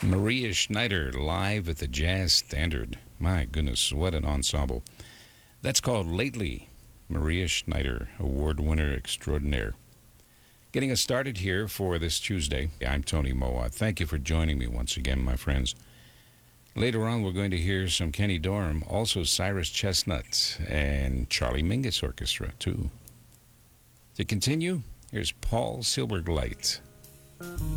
Maria Schneider live at the Jazz Standard. My goodness, what an ensemble. That's called Lately. Maria Schneider, award winner extraordinaire. Getting us started here for this Tuesday. I'm Tony Moa. Thank you for joining me once again, my friends. Later on, we're going to hear some Kenny Dorham, also Cyrus Chestnut, and Charlie Mingus Orchestra, too. To continue, here's Paul Silbergleit.